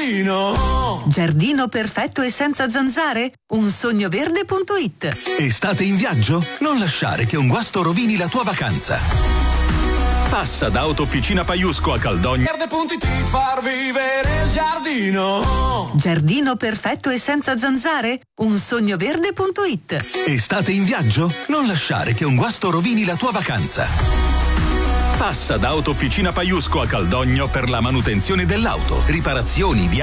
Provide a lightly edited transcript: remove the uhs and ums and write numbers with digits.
giardino. Giardino perfetto e senza zanzare? Unsognoverde.it. Estate in viaggio? Non lasciare che un guasto rovini la tua vacanza. Passa da Autofficina Paiusco a Caldogno. Verde.it, far vivere il giardino. Giardino perfetto e senza zanzare? Unsognoverde.it. Estate in viaggio? Non lasciare che un guasto rovini la tua vacanza. Passa da Autofficina Paiusco a Caldogno per la manutenzione dell'auto, riparazioni,